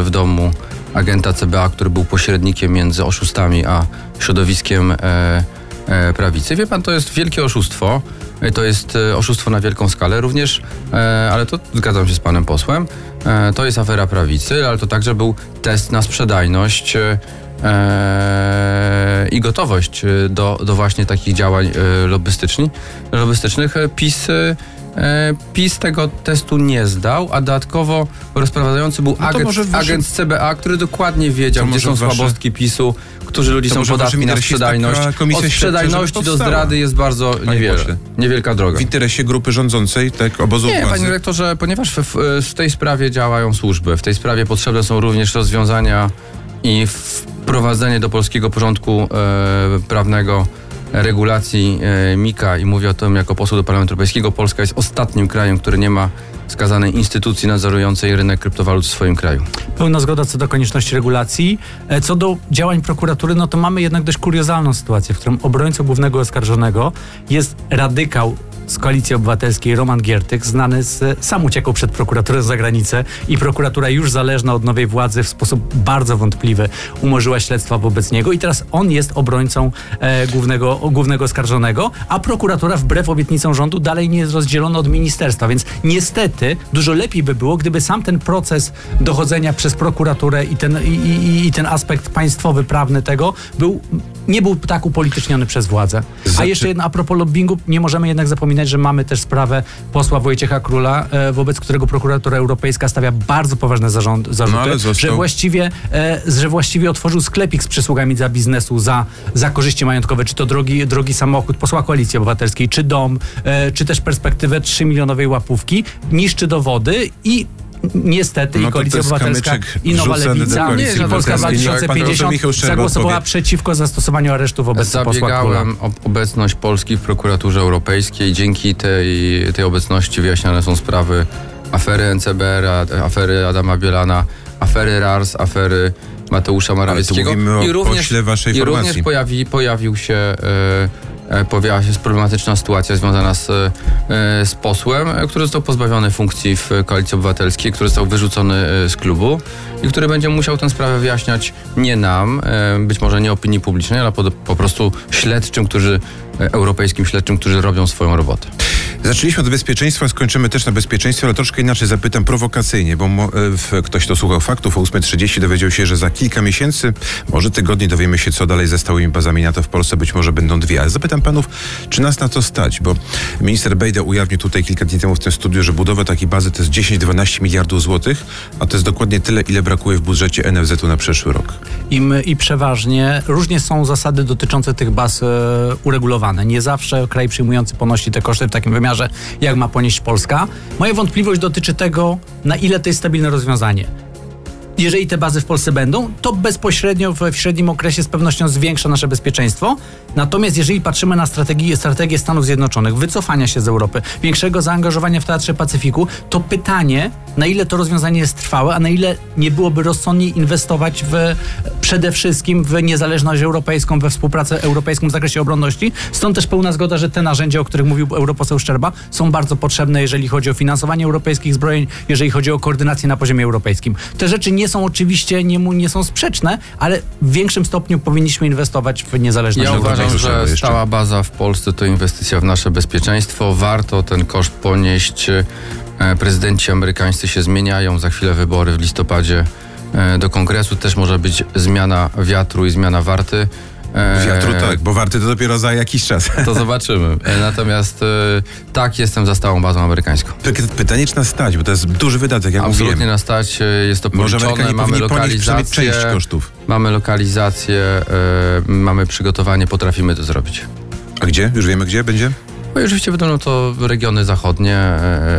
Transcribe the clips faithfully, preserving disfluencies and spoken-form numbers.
w domu agenta C B A, który był pośrednikiem między oszustami a środowiskiem e, e, prawicy. Wie pan, to jest wielkie oszustwo. To jest oszustwo na wielką skalę. Również, e, ale to zgadzam się z panem posłem, e, to jest afera prawicy, ale to także był test na sprzedajność e, i gotowość do, do właśnie takich działań e, lobbystycznych. lobbystycznych. PiS e, PiS tego testu nie zdał, a dodatkowo rozprowadzający był no agent, wasze... agent z C B A, który dokładnie wiedział, gdzie są wasze... słabostki PiSu, którzy ludzie są podatni na sprzedajność. Od sprzedajności do zdrady jest bardzo niewiele, niewielka droga. W interesie grupy rządzącej, tak, obozu Nie, władzy? panie dyrektorze, ponieważ w, w tej sprawie działają służby, w tej sprawie potrzebne są również rozwiązania i wprowadzenie do polskiego porządku e, prawnego regulacji e, Mika i mówię o tym jako poseł do Parlamentu Europejskiego. Polska jest ostatnim krajem, który nie ma wskazanej instytucji nadzorującej rynek kryptowalut w swoim kraju. Pełna zgoda co do konieczności regulacji. Co do działań prokuratury, no to mamy jednak dość kuriozalną sytuację, w którym obrońcą głównego oskarżonego jest radykał z Koalicji Obywatelskiej Roman Giertych, znany z... Sam uciekł przed prokuraturę za granicę i prokuratura już zależna od nowej władzy w sposób bardzo wątpliwy umorzyła śledztwa wobec niego i teraz on jest obrońcą e, głównego, głównego oskarżonego, a prokuratura wbrew obietnicom rządu dalej nie jest rozdzielona od ministerstwa, więc niestety dużo lepiej by było, gdyby sam ten proces dochodzenia przez prokuraturę i ten, i, i, i ten aspekt państwowy, prawny tego był, nie był tak upolityczniony przez władzę. A jeszcze jedno, a propos lobbingu, nie możemy jednak zapominać, że mamy też sprawę posła Wojciecha Króla, e, wobec którego prokuratura europejska stawia bardzo poważne zarząd, zarzuty, no, został... że, właściwie, e, że właściwie otworzył sklepik z przysługami dla biznesu za, za korzyści majątkowe, czy to drogi, drogi samochód posła Koalicji Obywatelskiej, czy dom, e, czy też perspektywę trzymilionowej łapówki, niszczy dowody i niestety no i Koalicja Obywatelska i Nowa Lewica nie, i Polska dwa tysiące pięćdziesiąt zagłosowała przeciwko zastosowaniu aresztu wobec posła Króla. Zabiegałem o obecność Polski w prokuraturze europejskiej. Dzięki tej, tej obecności wyjaśniane są sprawy afery N C B R, afery Adama Bielana, afery R A R S, afery Mateusza Morawieckiego. I również, i również pojawi, pojawił się e, pojawiła się problematyczna sytuacja związana z, z posłem, który został pozbawiony funkcji w Koalicji Obywatelskiej, który został wyrzucony z klubu i który będzie musiał tę sprawę wyjaśniać nie nam, być może nie opinii publicznej, ale po, po prostu śledczym, którzy, europejskim śledczym, którzy robią swoją robotę. Zaczęliśmy od bezpieczeństwa, skończymy też na bezpieczeństwie, ale troszkę inaczej zapytam prowokacyjnie, bo mo, w, ktoś, kto słuchał faktów o ósma trzydzieści, dowiedział się, że za kilka miesięcy, może tygodni dowiemy się, co dalej ze stałymi bazami NATO w Polsce. Być może będą dwie. Ale zapytam panów, czy nas na to stać? Bo minister Bejda ujawnił tutaj kilka dni temu w tym studiu, że budowa takiej bazy to jest dziesięć do dwunastu miliardów złotych, a to jest dokładnie tyle, ile brakuje w budżecie N F Z-u na przyszły rok. I, my, i przeważnie różnie są zasady dotyczące tych baz e, uregulowane. Nie zawsze kraj przyjmujący ponosi te koszty w takim wymiarze, jak ma ponieść Polska. Moja wątpliwość dotyczy tego, na ile to jest stabilne rozwiązanie. Jeżeli te bazy w Polsce będą, to bezpośrednio w, w średnim okresie z pewnością zwiększa nasze bezpieczeństwo. Natomiast jeżeli patrzymy na strategię, strategię Stanów Zjednoczonych, wycofania się z Europy, większego zaangażowania w Teatrze Pacyfiku, to pytanie, na ile to rozwiązanie jest trwałe, a na ile nie byłoby rozsądniej inwestować w, przede wszystkim w niezależność europejską, we współpracę europejską w zakresie obronności. Stąd też pełna zgoda, że te narzędzia, o których mówił europoseł Szczerba, są bardzo potrzebne, jeżeli chodzi o finansowanie europejskich zbrojeń, jeżeli chodzi o koordynację na poziomie europejskim. Te rzeczy nie są oczywiście, nie, nie są sprzeczne, ale w większym stopniu powinniśmy inwestować w niezależność. Ja uważam, że stała baza w Polsce to inwestycja w nasze bezpieczeństwo. Warto ten koszt ponieść. Prezydenci amerykańscy się zmieniają. Za chwilę wybory w listopadzie do Kongresu. Też może być zmiana wiatru i zmiana warty. Wiatru tak, bo warty to dopiero za jakiś czas. To zobaczymy. Natomiast tak, jestem za stałą bazą amerykańską. Pytanie, czy nas stać, bo to jest duży wydatek, jak Absolutnie mówiłem. nas stać, jest to policzone, mamy lokalizację, część kosztów. Mamy lokalizację, yy, mamy przygotowanie, potrafimy to zrobić. A gdzie? Już wiemy, gdzie będzie? No, oczywiście będą to regiony zachodnie.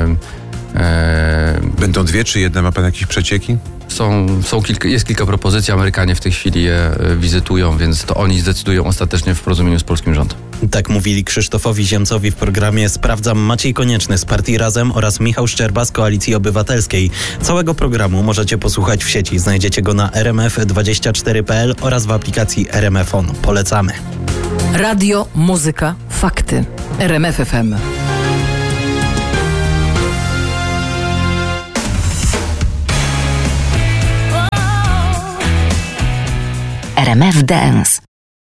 Yy, yy, Będą dwie, czy jedna? Ma pan jakieś przecieki? Są, są kilka, jest kilka propozycji, Amerykanie w tej chwili je wizytują, więc to oni zdecydują ostatecznie w porozumieniu z polskim rządem. Tak mówili Krzysztofowi Ziemcowi w programie Sprawdzam Maciej Konieczny z Partii Razem oraz Michał Szczerba z Koalicji Obywatelskiej. Całego programu możecie posłuchać w sieci. Znajdziecie go na r m f dwadzieścia cztery kropka p l oraz w aplikacji R M F On. Polecamy. Radio, muzyka, fakty. R M F F M. R M F Dance.